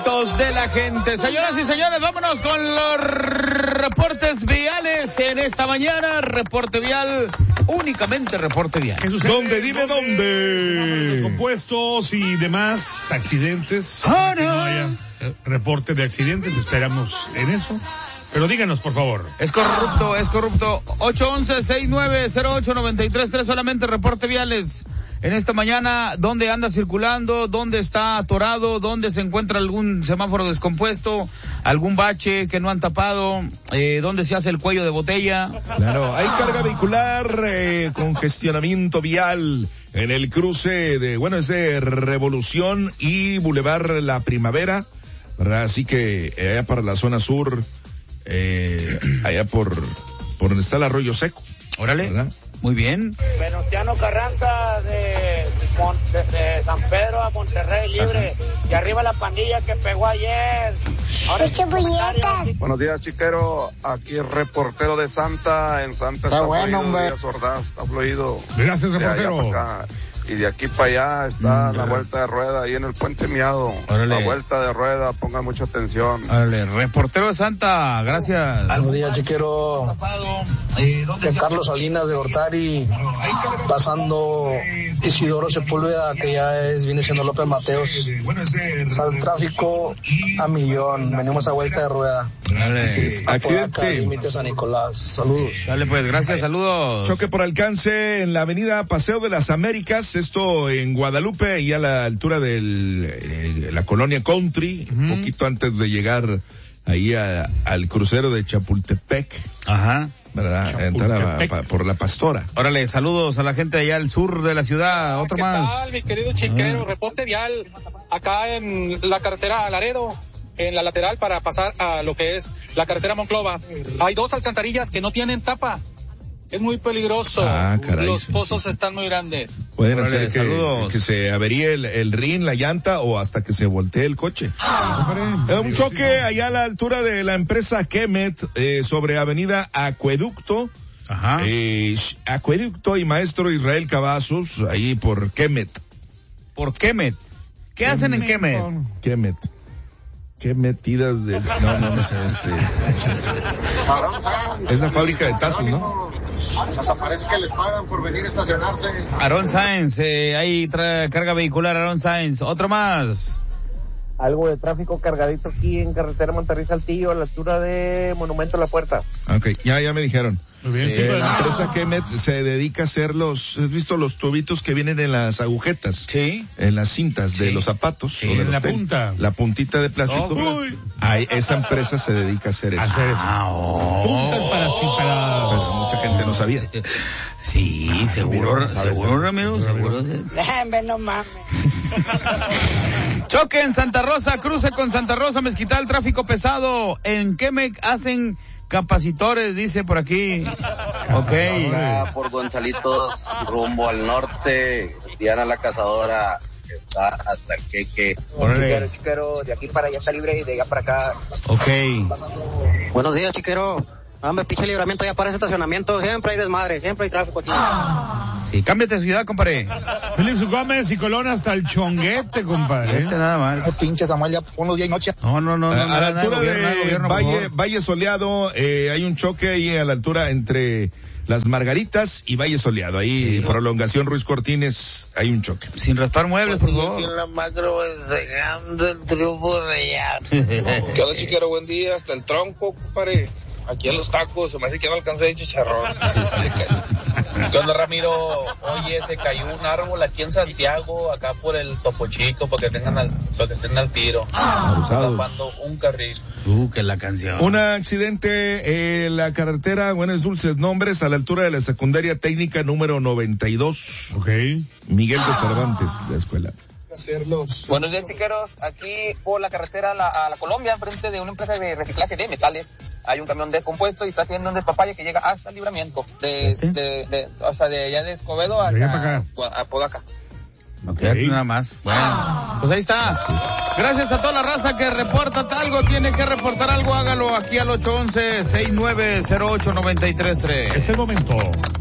datos de la gente. Señoras y señores, vámonos con los reportes viales en esta mañana. Reporte vial, únicamente reporte vial. ¿Dónde? Dime dónde. Los compuestos y demás accidentes. No haya reporte de accidentes, esperamos en eso. Pero díganos, por favor. Es corrupto. 811-6908-933, solamente reporte viales. En esta mañana, ¿dónde anda circulando? ¿Dónde está atorado? ¿Dónde se encuentra algún semáforo descompuesto? ¿Algún bache que no han tapado? ¿Dónde se hace el cuello de botella? Claro, hay carga vehicular, congestionamiento vial en el cruce es de Revolución y Boulevard La Primavera, ¿verdad? Así que allá para la zona sur, allá por donde está el Arroyo Seco. Órale, ¿verdad? Muy bien. Venustiano Carranza de San Pedro a Monterrey libre. Ajá. Y arriba la pandilla que pegó ayer. Ahora Buenos días, chiquero. Aquí el reportero de Santa. En Santa está bueno, fluido, Díaz Ordaz, está fluido. Gracias, reportero. Y de aquí para allá está la vuelta de rueda, ahí en el Puente Miado. Órale. La vuelta de rueda, pongan mucha atención. Órale, reportero de Santa, gracias. Buenos días, chiquero. De Carlos Salinas de Gortari, pasando Isidoro Sepúlveda, que viene siendo López Mateos. Sal tráfico a millón, venimos a vuelta de rueda. Accidente. Límite San Nicolás, saludos. Dale pues, gracias, saludos. Choque por alcance en la avenida Paseo de las Américas, esto en Guadalupe, y a la altura de la colonia Country, un poquito antes de llegar ahí al crucero de Chapultepec. Ajá. ¿Verdad? Entrar por la Pastora. Órale, saludos a la gente allá al sur de la ciudad. Otro más. ¿Qué tal, mi querido chiquero? Reporte vial acá en la carretera Laredo, en la lateral para pasar a lo que es la carretera Monclova. Hay 2 alcantarillas que no tienen tapa. Es muy peligroso. Caray, los pozos están muy grandes. Pueden hacer que se averíe el rin, la llanta, o hasta que se voltee el coche. Un choque allá a la altura de la empresa Kemet, sobre avenida Acueducto. Ajá. Acueducto y Maestro Israel Cavazos, ahí por Kemet. ¿Por Kemet? ¿Qué hacen en Kemet? Kemet. Qué metidas de... No sé, es la fábrica de tazos, ¿no? Hasta parece que les pagan por venir a estacionarse. Aarón Sáenz, hay carga vehicular, Aarón Sáenz. Otro más. Algo de tráfico cargadito aquí en carretera Monterrey-Saltillo, a la altura de Monumento a la Puerta. Okay, ya me dijeron. Muy bien, la empresa Kemet se dedica a hacer ¿has visto los tubitos que vienen en las agujetas? Sí. En las cintas de los zapatos. Sí, o de en la tenis. punta. La puntita de plástico. Esa empresa se dedica a hacer eso. Puntas Pero mucha gente no sabía. Sí, seguro, Ramiro, seguro. No mames. Choque en Santa Rosa, cruce con Santa Rosa, Mezquital, tráfico pesado. En Quemec hacen capacitores, dice por aquí. Ok. Por Gonzalitos, rumbo al norte, Diana la Cazadora está hasta que. Chiquero, de aquí para allá está libre y de allá para acá. Ok. Buenos días, chiquero. Hombre, pinche Libramiento, ya para ese estacionamiento, siempre hay desmadre, siempre hay tráfico aquí. Sí, cámbiate de ciudad, compadre. Félix Gómez y Colón hasta el Chonguete, compadre. Nada más. Pinche Samuel, ya unos días y noche. No. A la altura de Valle Soleado, hay un choque ahí a la altura entre Las Margaritas y Valle Soleado. Ahí, prolongación Ruiz Cortines, hay un choque. Sin raspar muebles, por favor. En la macro, enseñando el triunfo real. ¿Qué onda, chiquero? Buen día, hasta el tronco, compadre. Aquí en los tacos, se me hace que no alcancé de chicharrón. ¿Qué onda, Ramiro? Oye, se cayó un árbol aquí en Santiago, acá por el Topo Chico, para que estén al tiro. Tapando un carril. Que la canción. Un accidente en la carretera Buenos Dulces Nombres, a la altura de la secundaria técnica número 92. Ok. Miguel de Cervantes, la escuela. Buenos días, chiqueros. Aquí por la carretera a la Colombia, enfrente de una empresa de reciclaje de metales, hay un camión descompuesto y está haciendo un despapalle que llega hasta el Libramiento, o sea, de allá de Escobedo hacia Apodaca. Okay. Nada más. Bueno, pues ahí está. Gracias a toda la raza que reporta algo, tiene que reportar algo, hágalo aquí al 811-6908-933. Es el momento.